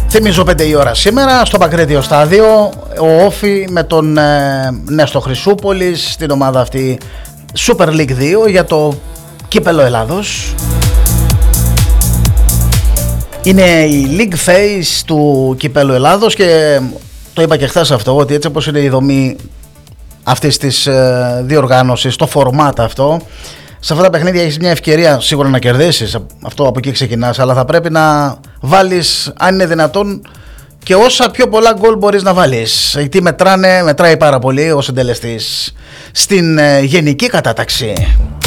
Θυμίζω 5 η ώρα σήμερα στο Παγκρίτιο Στάδιο, ο Όφη με τον Νέστο Χρυσούπολης στην ομάδα αυτή Super League 2 για το κύπελλο Ελλάδος. Είναι η League Phase του κυπέλλου Ελλάδος και το είπα και χθες αυτό, ότι έτσι όπως είναι η δομή αυτής της διοργάνωσης, το format αυτό, σε αυτά τα παιχνίδια έχεις μια ευκαιρία σίγουρα να κερδίσεις, αυτό από εκεί ξεκινάς, αλλά θα πρέπει να βάλεις, αν είναι δυνατόν, και όσα πιο πολλά γκολ μπορείς να βάλεις, γιατί μετράει πάρα πολύ ο συντελεστής στην γενική κατάταξη.